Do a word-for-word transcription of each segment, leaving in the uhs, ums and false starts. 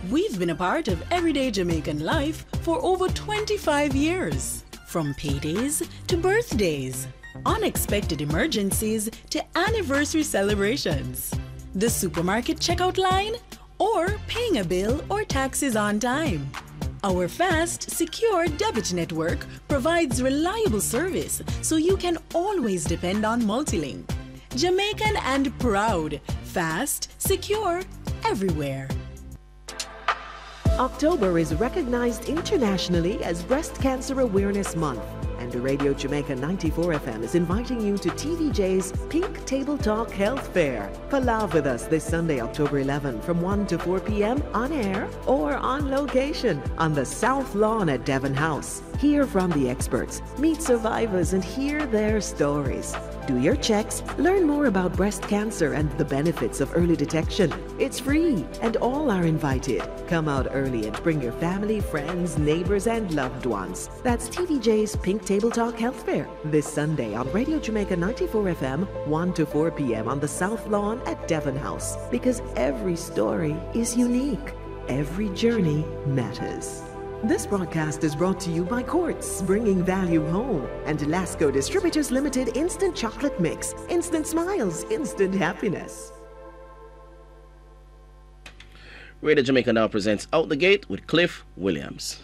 We've been a part of everyday Jamaican life for over twenty-five years. From paydays to birthdays, unexpected emergencies to anniversary celebrations. The supermarket checkout line, or paying a bill or taxes on time. Our fast, secure debit network provides reliable service so you can always depend on Multilink. Jamaican and proud, fast, secure, everywhere. October is recognized internationally as Breast Cancer Awareness Month, and Radio Jamaica ninety-four F M is inviting you to T V J's Pink Table Talk Health Fair. Palav with us this Sunday, October eleventh from one to four p m on air or on location on the South Lawn at Devon House. Hear from the experts, meet survivors, and hear their stories. Do your checks, learn more about breast cancer and the benefits of early detection. It's free and all are invited. Come out early and bring your family, friends, neighbors, and loved ones. That's T V J's Pink Table Talk Health Fair this Sunday on Radio Jamaica ninety-four F M, one to four p m on the South Lawn at Devon House. Because every story is unique. Every journey matters. This broadcast is brought to you by Quartz, bringing value home, and Lasco Distributors Limited Instant Chocolate Mix. Instant smiles, instant happiness. Radio Jamaica now presents Out the Gate with Cliff Williams.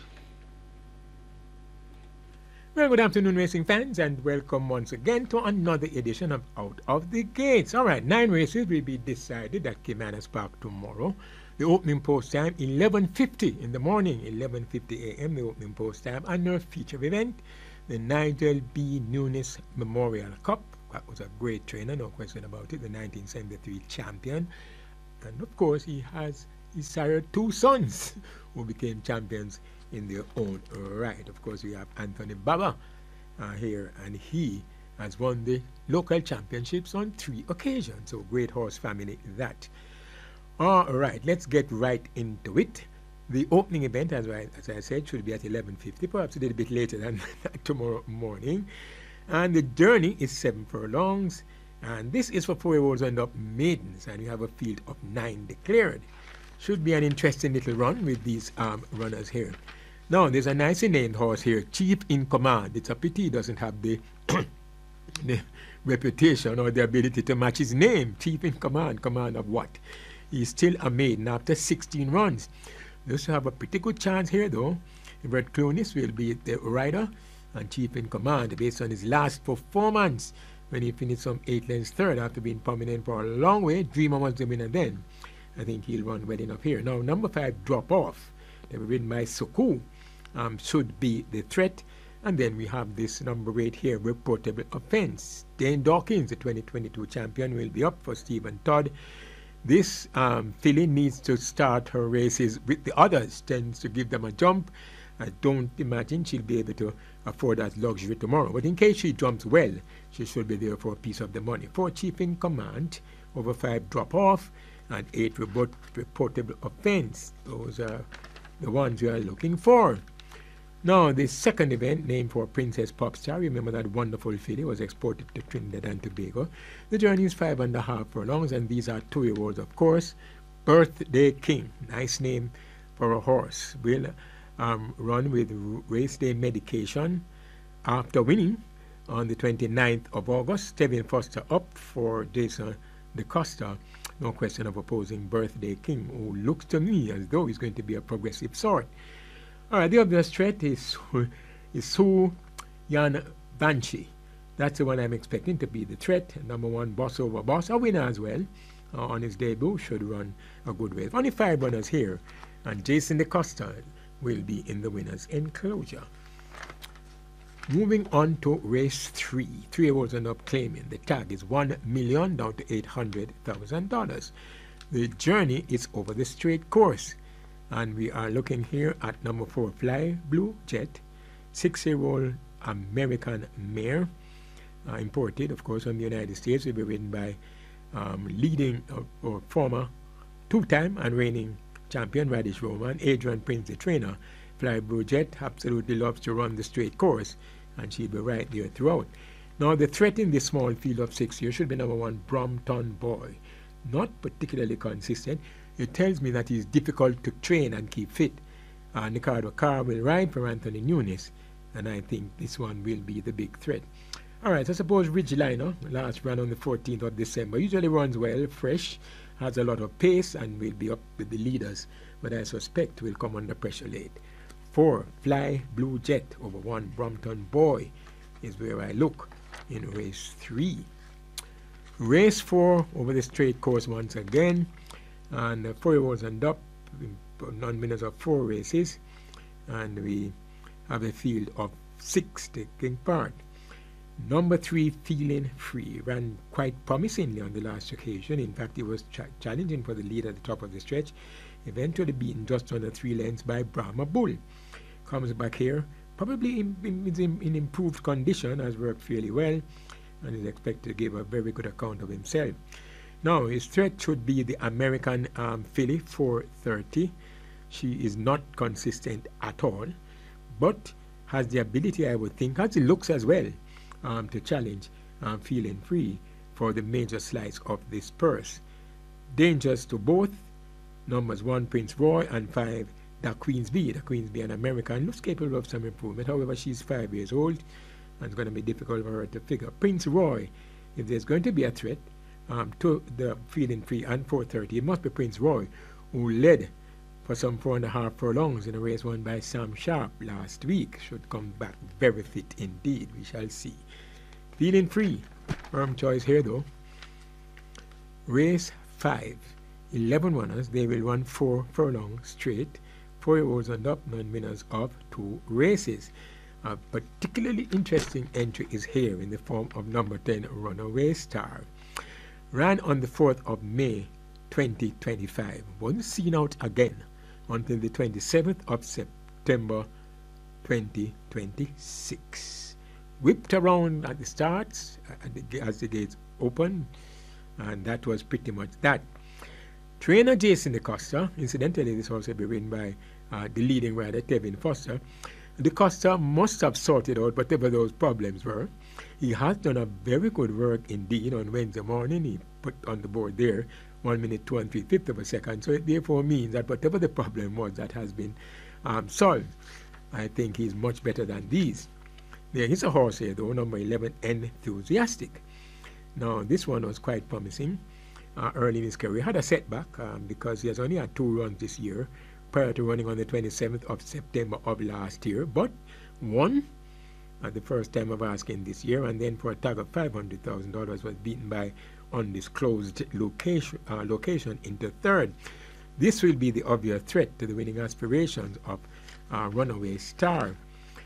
Well, good afternoon, racing fans, and welcome once again to another edition of Out of the Gates. All right, nine races will be decided at Caymanas Park tomorrow. The opening post time, eleven fifty in the morning, eleven fifty a m, the opening post time, and our feature event, the Nigel B. Nunes Memorial Cup. That was a great trainer, no question about it, the nineteen seventy-three champion. And of course, he has his sired two sons who became champions in their own right. Of course, we have Anthony Baba uh, here, and he has won the local championships on three occasions. So, great horse family that. All right, let's get right into it. The opening event, as I, as I said, should be at eleven fifty, perhaps a little bit later than tomorrow morning. And the journey is seven furlongs. And this is for four-year-olds and up maidens. And we have a field of nine declared. Should be an interesting little run with these um, runners here. Now, there's a nicely named horse here, Chief in Command. It's a pity he doesn't have the, the reputation or the ability to match his name. Chief in Command. Command of what? He's still a maiden after sixteen runs. Just have a pretty good chance here, though. Everett Clunis will be the rider and Chief in Command based on his last performance when he finished some eight lengths third after being prominent for a long way. Dreamer was the winner then. I think he'll run well enough here. Now, number five, Drop Off. They were ridden by Suku. Um, should be the threat. And then we have this number eight here, Reportable Offense. Dane Dawkins, the twenty twenty-two champion, will be up for Stephen Todd. This um, filly needs to start her races with the others, tends to give them a jump. I don't imagine she'll be able to afford that luxury tomorrow. But in case she jumps well, she should be there for a piece of the money. Four, Chief in Command. Over five, Drop Off. And eight, report, Reportable Offense. Those are the ones we are looking for. Now, the second event, named for Princess Popstar, remember that wonderful filly was exported to Trinidad and Tobago. The journey is five and a half furlongs, and these are two-year-olds, of course. Birthday King, nice name for a horse, will um, run with race day medication after winning on the twenty-ninth of August. Tevin Foster up for Jason DeCosta. No question of opposing Birthday King, who looks to me as though he's going to be a progressive sort. All right, the obvious threat is, is Su Yan Banshee. That's the one I'm expecting to be the threat. Number one, Boss Over Boss, a winner as well. Uh, on his debut, should run a good way. Only five runners here, and Jason DeCosta will be in the winner's enclosure. Moving on to race three. Three-year-olds end up claiming. The tag is one million dollars down to eight hundred thousand dollars. The journey is over the straight course. And we are looking here at number four, Fly Blue Jet, six-year-old American mare, uh, imported, of course, from the United States. Will be ridden by um, leading uh, or former two-time and reigning champion Radish Roman, Adrian Prince, the trainer. Fly Blue Jet absolutely loves to run the straight course, and she'll be right there throughout. Now, the threat in this small field of six years should be number one, Brompton Boy. Not particularly consistent. it tells me that he's difficult to train and keep fit. Uh, Ricardo Carr will ride for Anthony Nunes, and I think this one will be the big threat. All right, I suppose Ridgeliner, last run on the fourteenth of December, usually runs well, fresh, has a lot of pace, and will be up with the leaders, but I suspect will come under pressure late. Four, Fly Blue Jet over one, Brompton Boy is where I look in race three. Race four over the straight course once again, and uh, four-year-olds and up, non-winners of four races, and we have a field of six taking part. Number three, Feeling Free, ran quite promisingly on the last occasion. In fact, it was ch challenging for the lead at the top of the stretch, eventually beaten just under three lengths by Brahma Bull. Comes back here, probably in, in, in, in improved condition, has worked fairly well, and is expected to give a very good account of himself. Now, his threat should be the American um, filly, four thirty. She is not consistent at all, but has the ability, I would think, has the looks as well, um, to challenge um, Feeling Free for the major slice of this purse. Dangers to both, numbers one, Prince Roy, and five, Da Queensby. Da Queensby, an American, looks capable of some improvement. However, she's five years old, and it's going to be difficult for her to figure. Prince Roy, if there's going to be a threat um, to the Feeling Free and four thirty, it must be Prince Roy, who led for some four and a half furlongs in a race won by Sam Sharp last week. Should come back very fit indeed. We shall see. Feeling Free, firm choice here though. Race five, eleven runners. They will run four furlongs straight. Four-year-olds and up, non-winners of two races. A particularly interesting entry is here in the form of number ten, Runaway Star. Ran on the fourth of May twenty twenty-five. Wasn't seen out again until the twenty-seventh of September twenty twenty-six. Whipped around at the starts at the, as the gates opened, and that was pretty much that. Trainer Jason DeCosta, incidentally this also be ridden by uh, the leading rider Tevin Foster. DeCosta must have sorted out whatever those problems were. He has done a very good work indeed on Wednesday morning. He put on the board there one minute, two and three fifths of a second. So it therefore means that whatever the problem was, that has been um, solved. I think he's much better than these. There is a horse here though, number eleven, Enthusiastic. Now this one was quite promising uh, early in his career. He had a setback um, because he has only had two runs this year prior to running on the twenty-seventh of September of last year, but won at the first time of asking this year, and then for a tag of five hundred thousand dollars was beaten by undisclosed location, uh, location into third. This will be the obvious threat to the winning aspirations of uh, Runaway Star.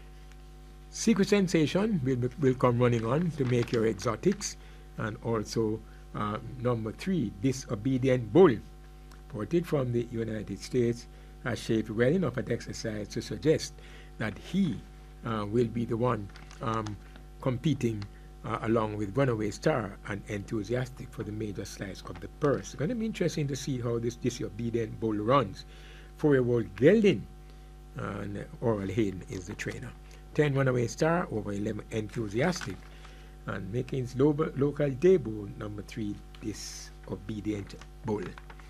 Secret Sensation will, will come running on to make your exotics, and also uh, number three, Disobedient Bull, ported from the United States, has shaped well enough at exercise to suggest that he uh, will be the one um, competing uh, along with Runaway Star and Enthusiastic for the major slice of the purse. It's going to be interesting to see how this Disobedient Bull runs. Four-year-old Geldin and Oral Hayden is the trainer. ten Runaway Star over eleven Enthusiastic, and making his local, local debut, number three, Disobedient Bull.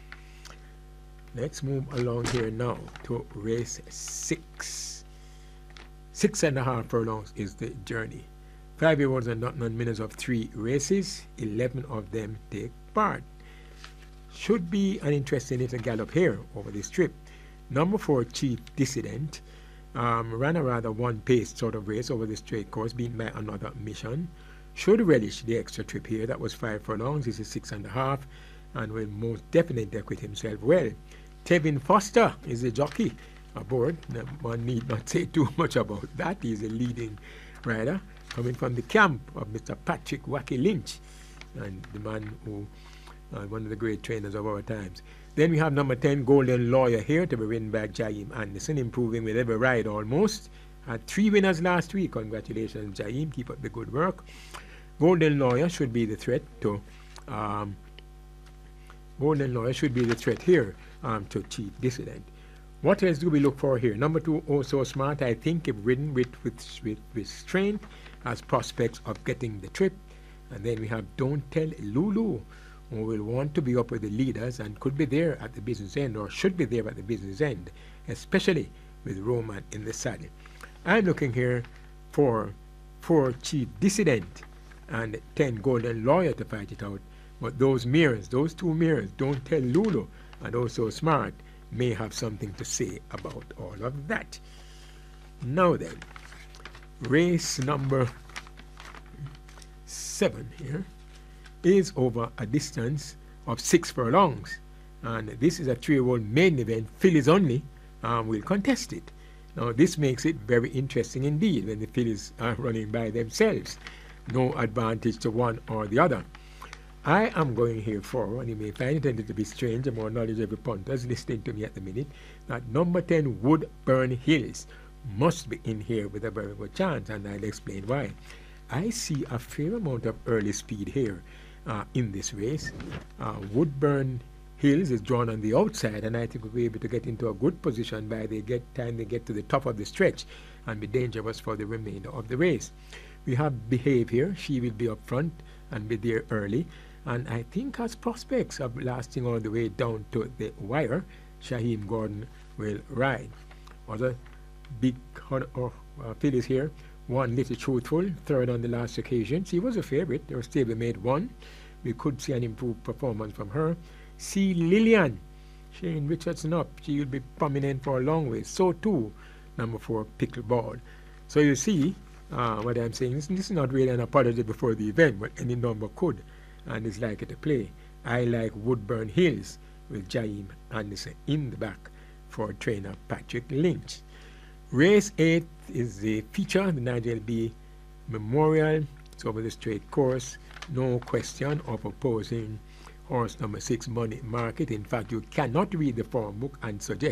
Let's move along here now to race six. Six and a half furlongs is the journey. Five-year-olds and non-winners of three races. Eleven of them take part. Should be an interesting little gallop here over this trip. Number four, Chief Dissident, um, ran a rather one-paced sort of race over the straight course, beaten by Another Mission. Should relish the extra trip here. That was five furlongs. This is six and a half, and will most definitely acquit himself well. Tevin Foster is the jockey aboard. Now, one need not say too much about that. He's a leading rider coming from the camp of Mister Patrick Wacky Lynch, and the man who, uh, one of the great trainers of our times. Then we have number ten, Golden Lawyer, here to be ridden by Jaim Anderson, improving with every ride almost. Had three winners last week. Congratulations, Jaim. Keep up the good work. Golden Lawyer should be the threat to um, Golden Lawyer should be the threat here um, to Chief Dissident. What else do we look for here? Number two, Oh So Smart, I think, if ridden with, with, with, with strength, has prospects of getting the trip. And then we have Don't Tell Lulu, who will want to be up with the leaders and could be there at the business end or should be there at the business end, especially with Roman in the saddle. I'm looking here for four Chief Dissident and ten Golden Lawyer to fight it out. But those mirrors, those two mirrors, Don't Tell Lulu and Also Smart, may have something to say about all of that. Now then, race number seven here is over a distance of six furlongs. And this is a three-year-old maiden event, fillies only, um, will contest it. Now this makes it very interesting indeed when the fillies are running by themselves. No advantage to one or the other. I am going here for, and you may find it a little bit strange, the more knowledgeable punters listening to me at the minute, that number ten Woodburn Hills must be in here with a very good chance, and I'll explain why. I see a fair amount of early speed here uh, in this race. Uh, Woodburn Hills is drawn on the outside, and I think we'll be able to get into a good position by the get time they get to the top of the stretch and be dangerous for the remainder of the race. We have Behave here. She will be up front and be there early, and I think has prospects of lasting all the way down to the wire. Shaheem Gordon will ride. Other big uh, uh, fillies here. One Little Truthful, third on the last occasion. She was a favorite. Her stablemate won. We could see an improved performance from her. See Lillian, Shane Richardson up. She will be prominent for a long way. So too, number four, Pickleball. So you see uh, what I'm saying. This, this is not really an apology before the event, but any number could, and is likely to play. I like Woodburn Hills with Jaheim Anderson in the back for trainer Patrick Lynch. Race eight is the feature, the Nigel B. Memorial. It's over the straight course. No question of opposing horse number six, Money Market. In fact, you cannot read the form book and suggest